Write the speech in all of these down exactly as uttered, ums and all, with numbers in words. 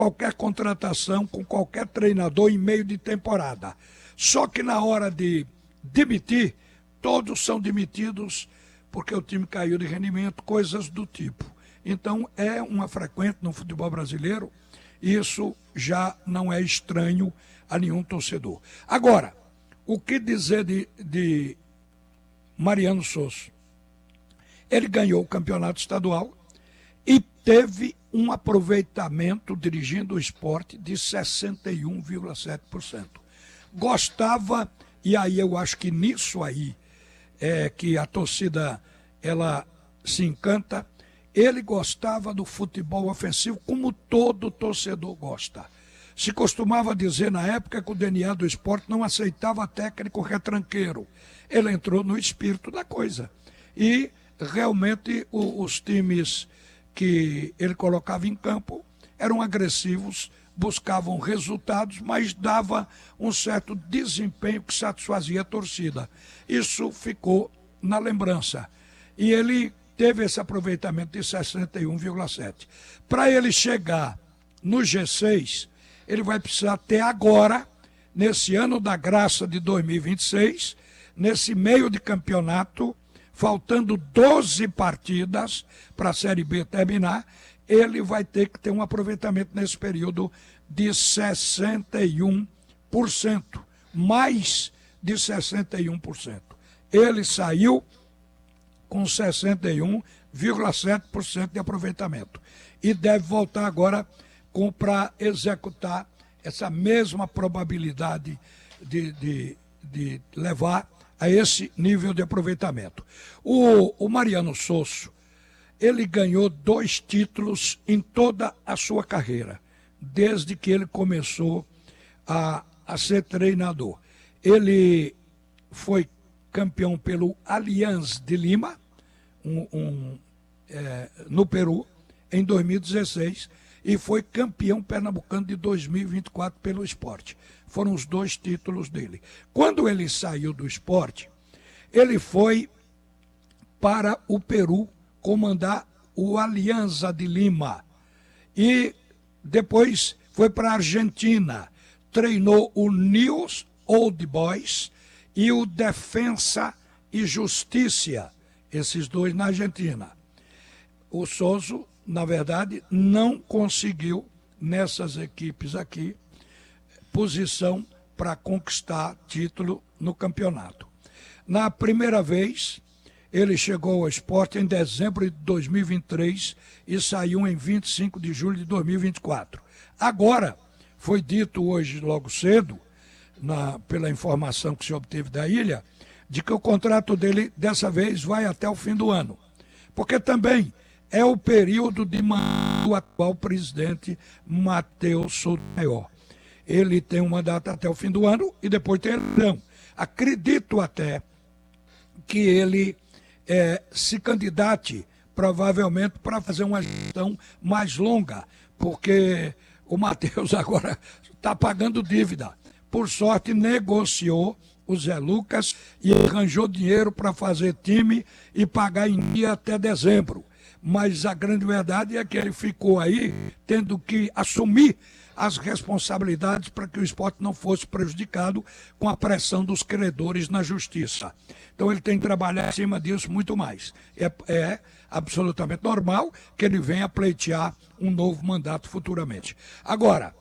qualquer contratação com qualquer treinador em meio de temporada. Só que na hora de demitir, todos são demitidos porque o time caiu de rendimento, coisas do tipo. Então é uma frequente no futebol brasileiro, isso já não é estranho a nenhum torcedor. Agora, o que dizer de, de Mariano Sosso? Ele ganhou o campeonato estadual e teve um aproveitamento dirigindo o esporte de sessenta e um vírgula sete por cento. Gostava, e aí eu acho que nisso aí é que a torcida ela se encanta, ele gostava do futebol ofensivo como todo torcedor gosta. Se costumava dizer na época que o D N A do esporte não aceitava técnico retranqueiro. Ele entrou no espírito da coisa. E realmente o, os times que ele colocava em campo eram agressivos, buscavam resultados, mas dava um certo desempenho que satisfazia a torcida. Isso ficou na lembrança. E ele teve esse aproveitamento de sessenta e um vírgula sete. Para ele chegar no G seis, ele vai precisar ter agora, nesse ano da graça de dois mil e vinte e seis, nesse meio de campeonato, faltando doze partidas para a Série B terminar, ele vai ter que ter um aproveitamento nesse período de sessenta e um por cento, mais de sessenta e um por cento. Ele saiu com sessenta e um vírgula sete por cento de aproveitamento e deve voltar agora para executar essa mesma probabilidade de, de, de levar a esse nível de aproveitamento. O, o Mariano Sosso, ele ganhou dois títulos em toda a sua carreira, desde que ele começou a, a ser treinador. Ele foi campeão pelo Alianza de Lima, um, um, é, no Peru, em dois mil e dezesseis, e foi campeão pernambucano de dois mil e vinte e quatro pelo Sport. Foram os dois títulos dele. Quando ele saiu do Sport, ele foi para o Peru comandar o Alianza de Lima. E depois foi para a Argentina. Treinou o News Old Boys e o Defensa e Justiça, esses dois na Argentina. O Sosso, na verdade, não conseguiu nessas equipes aqui posição para conquistar título no campeonato. Na primeira vez, ele chegou ao Sport em dezembro de dois mil e vinte e três e saiu em vinte e cinco de julho de dois mil e vinte e quatro. Agora, foi dito hoje logo cedo, na, pela informação que se obteve da ilha, de que o contrato dele dessa vez vai até o fim do ano. Porque também é o período de mandato do atual presidente Matheus Sotomayor. Ele tem um mandato até o fim do ano e depois tem eleição. Acredito até que ele é, se candidate provavelmente para fazer uma gestão mais longa, porque o Matheus agora está pagando dívida. Por sorte, negociou o Zé Lucas e arranjou dinheiro para fazer time e pagar em dia até dezembro. Mas a grande verdade é que ele ficou aí tendo que assumir as responsabilidades para que o esporte não fosse prejudicado com a pressão dos credores na justiça. Então ele tem que trabalhar em cima disso muito mais. É, é absolutamente normal que ele venha pleitear um novo mandato futuramente. Agora,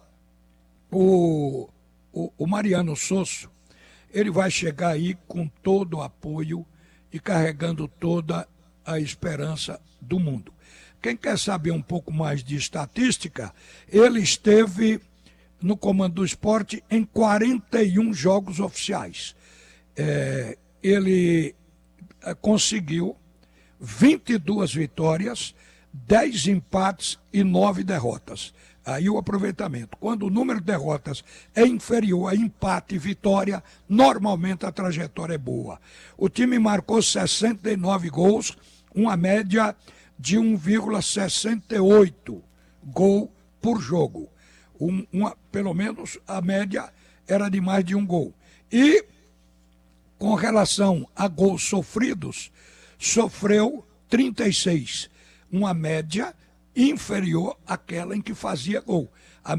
o, o, o Mariano Sosso, ele vai chegar aí com todo o apoio e carregando toda a esperança do mundo. Quem quer saber um pouco mais de estatística, ele esteve no comando do esporte em quarenta e um jogos oficiais. É, ele conseguiu vinte e duas vitórias, dez empates e nove derrotas. Aí o aproveitamento. Quando o número de derrotas é inferior a empate e vitória, normalmente a trajetória é boa. O time marcou sessenta e nove gols, uma média de um vírgula sessenta e oito gol por jogo. Um, uma, pelo menos a média era de mais de um gol. E com relação a gols sofridos, sofreu trinta e seis, uma média inferior àquela em que fazia gol.